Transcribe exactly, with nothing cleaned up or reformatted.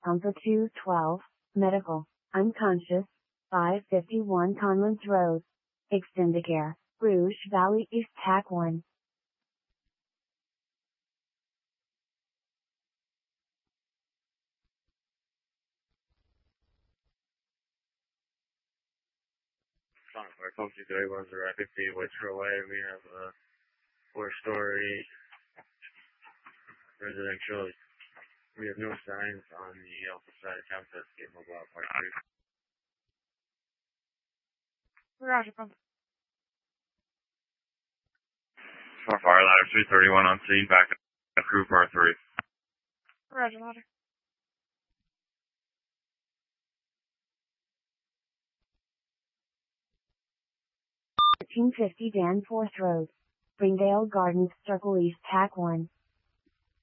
Pumper two twelve, medical, unconscious, five fifty-one Conlins Road. Extendicare, Rouge Valley East T A C one. Our Pump two thirty-one is a rapid feed, Whitcher Way. We have a four-story residential. We have no signs on the alpha side of campus. Get mobile part two. Roger, Pump. For fire ladder three thirty-one on scene, back at crew par three. Roger, ladder. thirteen fifty Danforth Road. Springdale Gardens Circle East T A C one.